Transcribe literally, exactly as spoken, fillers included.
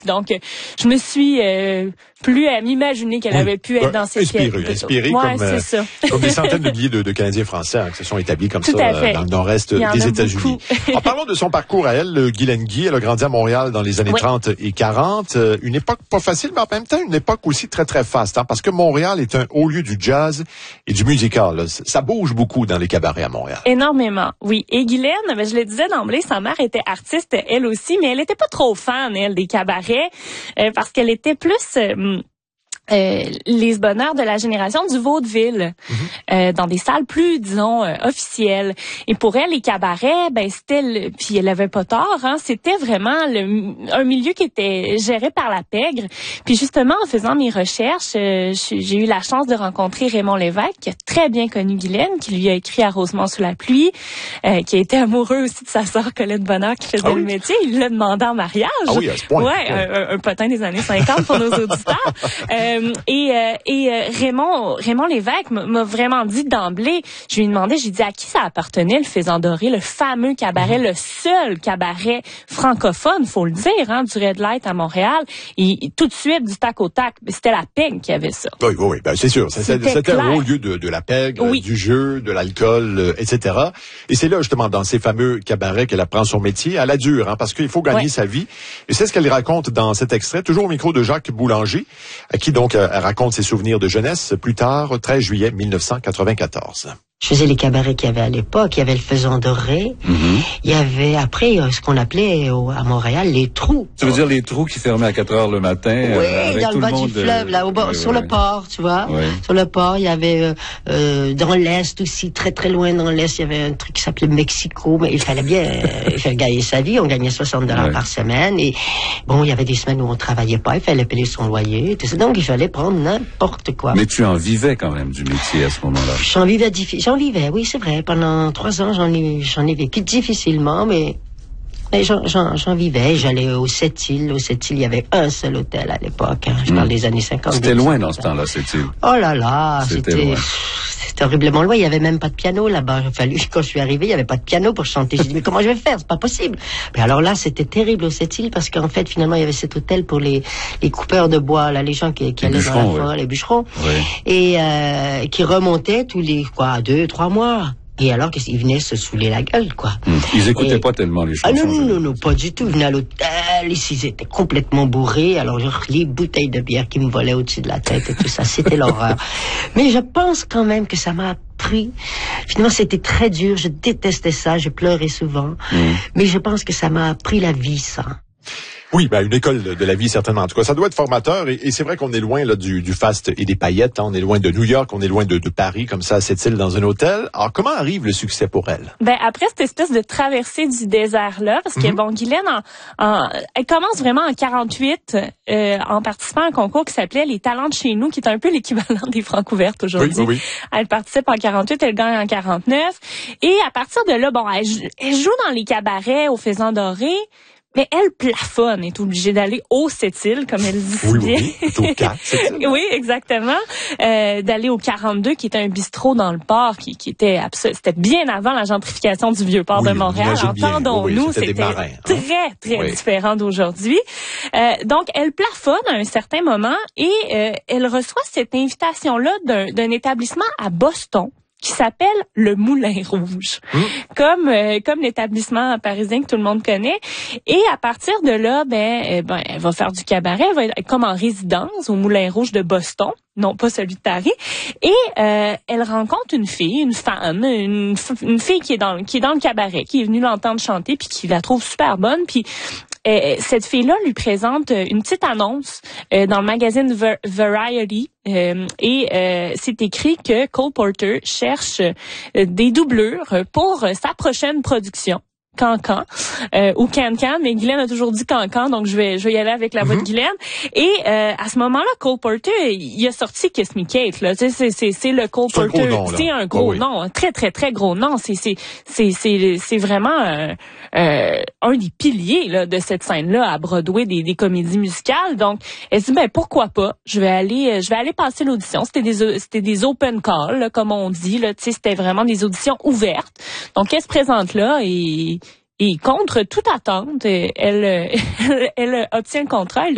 Donc, je me suis euh, plus à m'imaginer qu'elle oui. avait pu être dans cette pièce. Inspirée, inspirée ouais, comme, euh, comme des centaines de milliers de, de Canadiens français hein, qui se sont établis comme Tout ça euh, dans le nord-est des États-Unis. En parlant de son parcours à elle, Guylaine Guy, elle a grandi à Montréal dans les années oui. trente et quarante. Euh, une époque pas facile, mais en même temps une époque aussi très, très faste. Hein, parce que Montréal est un haut lieu du jazz et du musical. Là. Ça bouge beaucoup dans les cabarets à Montréal. Énormément, oui. Et Guylaine, ben, je le disais d'emblée, sa mère était artiste, elle aussi, mais elle était pas trop fan, elle, des cabarets, euh, parce qu'elle était plus... Euh, Euh, les bonheurs de la génération du vaudeville, mm-hmm. euh, dans des salles plus, disons, euh, officielles. Et pour elle, les cabarets, ben c'était, le, puis elle avait pas tort, hein, c'était vraiment le, un milieu qui était géré par la pègre. Puis justement, en faisant mes recherches, euh, j'ai eu la chance de rencontrer Raymond Lévesque, qui a très bien connu Guylaine, qui lui a écrit à Rosemont sous la pluie, euh, qui a été amoureux aussi de sa sœur Colette Bonheur, qui faisait ah oui? le métier. Il l'a demandé en mariage. Ah oui, à ce point. Ouais, ouais. Un, un potin des années cinquante pour nos auditeurs. Euh, et euh, et euh, Raymond Raymond Lévesque m'a vraiment dit d'emblée, je lui ai demandé, j'ai dit à qui ça appartenait le Faisan Doré, le fameux cabaret, mm-hmm. le seul cabaret francophone, faut le dire, hein, du Red Light à Montréal. Et, et tout de suite, du tac au tac, c'était la pègre qui avait ça. Oui, oui, oui, ben c'est sûr. C'était, c'était un haut lieu de, de la pègre, oui. du jeu, de l'alcool, euh, et cetera. Et c'est là, justement, dans ces fameux cabarets qu'elle apprend son métier à la dure, hein, parce qu'il faut gagner ouais. sa vie. Et c'est ce qu'elle raconte dans cet extrait, toujours au micro de Jacques Boulanger, à qui donc elle raconte ses souvenirs de jeunesse plus tard, treize juillet mille neuf cent quatre-vingt-quatorze. Je faisais les cabarets qu'il y avait à l'époque. Il y avait le Faisan Doré. Mm-hmm. Il y avait après ce qu'on appelait au, à Montréal les trous. Ça veut dire les trous qui fermaient à quatre heures le matin. Oui, euh, avec dans tout le bas le monde du fleuve, là, au bord, oui, sur oui. le port, tu vois. Oui. Sur le port, il y avait euh, euh, dans l'est aussi, très très loin dans l'est, il y avait un truc qui s'appelait Mexico. Mais il fallait bien euh, faire gagner sa vie. On gagnait soixante dollars oui. par semaine. Et bon, il y avait des semaines où on travaillait pas. Il fallait payer son loyer. Tout ça. Donc il fallait prendre n'importe quoi. Mais tu en vivais quand même du métier à ce moment-là. J'en vivais, j'en vivais, oui, c'est vrai. Pendant trois ans, j'en ai, j'en ai vécu difficilement, mais, mais j'en, j'en, j'en vivais. J'allais aux Sept-Îles. Aux Sept-Îles, il y avait un seul hôtel à l'époque. Hein. Je mmh. parle des années cinquante. C'était loin dans ce temps-là, Sept-Îles. Oh là là, c'était, c'était, c'était horriblement loin. Il y avait même pas de piano là-bas. Il a fallu, quand je suis arrivée, il y avait pas de piano pour chanter. J'ai dit, mais comment je vais faire? C'est pas possible. Mais alors là, c'était terrible aux Sept-Îles parce qu'en fait, finalement, il y avait cet hôtel pour les, les coupeurs de bois, là, les gens qui, qui allaient dans la forêt, ouais. les bûcherons. Ouais. Et, euh, qui remontaient tous les, quoi, deux, trois mois. Et alors qu'ils venaient se saouler la gueule, quoi. Mmh. Ils écoutaient et... pas tellement les chansons. Ah non, non, non, non, pas du tout. Ils venaient à l'hôtel, ils étaient complètement bourrés. Alors, genre, les bouteilles de bière qui me volaient au-dessus de la tête et tout ça, c'était l'horreur. Mais je pense quand même que ça m'a appris. Finalement, c'était très dur. Je détestais ça. Je pleurais souvent. Mmh. Mais je pense que ça m'a appris la vie, ça. Oui, ben une école de la vie certainement. En tout cas, ça doit être formateur et, et c'est vrai qu'on est loin là du, du faste et des paillettes. Hein. On est loin de New York, on est loin de, de Paris, comme ça à Sept-Îles dans un hôtel. Alors, comment arrive le succès pour elle? Ben après cette espèce de traversée du désert là, parce que mm-hmm. bon, Guylaine, en, en, elle commence vraiment en quarante-huit euh, en participant à un concours qui s'appelait Les Talents de chez nous, qui est un peu l'équivalent des Francs ouvertes aujourd'hui. Oui, oui, oui. Elle participe en quarante-huit, elle gagne en quarante-neuf, et à partir de là, bon, elle, elle joue dans les cabarets au Faisan Doré. Mais elle plafonne, est obligée d'aller au Sept-Îles, comme elle dit si oui, bien. Oui, oui, au quatre, oui, exactement. Euh, d'aller au quarante-deux, qui était un bistrot dans le port, qui, qui était absolument, c'était bien avant la gentrification du Vieux-Port oui, de Montréal. Entendons-nous, oui, c'était marins, hein? très, très oui. différent d'aujourd'hui. Euh, donc, elle plafonne à un certain moment et euh, elle reçoit cette invitation-là d'un, d'un établissement à Boston, qui s'appelle le Moulin Rouge, mmh. comme euh, comme l'établissement parisien que tout le monde connaît. Et à partir de là, ben, euh, ben, elle va faire du cabaret, elle va être comme en résidence au Moulin Rouge de Boston, non pas celui de Paris. Et euh, elle rencontre une fille, une femme, une, une fille qui est dans qui est dans le cabaret, qui est venue l'entendre chanter, puis qui la trouve super bonne, puis Euh, cette fille-là lui présente une petite annonce euh, dans le magazine Ver- Variety euh, et euh, c'est écrit que Cole Porter cherche euh, des doublures pour sa prochaine production. Cancan euh, ou Can-Can, mais Guylaine a toujours dit Cancan, donc je vais je vais y aller avec la voix mm-hmm. de Guylaine. Et euh, à ce moment-là, Cole Porter, il a sorti Kiss Me Kate, là. Tu sais, c'est c'est c'est le Cole c'est Porter, un nom, c'est un gros oh, oui. nom, un très très très gros nom. C'est c'est c'est c'est c'est vraiment euh, euh, un des piliers là de cette scène-là à Broadway des des comédies musicales. Donc, elle dit ben pourquoi pas, je vais aller je vais aller passer l'audition. C'était des c'était des open calls, là, comme on dit là. Tu sais, c'était vraiment des auditions ouvertes. Donc, elle se présente là et Et contre toute attente, elle, elle, elle obtient le contrat. Elle